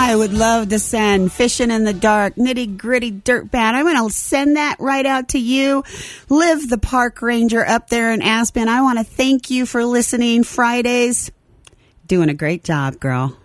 I would love to send Fishing in the Dark, Nitty Gritty Dirt Band. I'm going to send that right out to you. Liv, the park ranger up there in Aspen, I want to thank you for listening Fridays. Doing a great job, girl.